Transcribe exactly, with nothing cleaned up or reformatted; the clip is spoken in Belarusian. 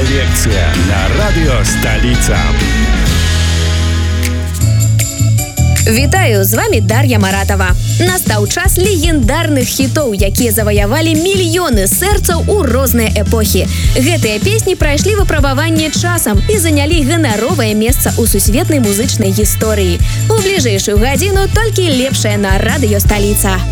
Коллекция на радио «Столица». Вітаю, з вами Дар'я Маратова. Настаў час легендарных хітоў, якія заваявалі мільёны сэрцаў у розныя эпохі. Гэтыя песні прайшлі выпрабаванне часам і занялі ганаровае месца ў сусветнай музычнай гісторыі. У бліжэйшую гадзіну толькі лепшае на радыё «Сталіца».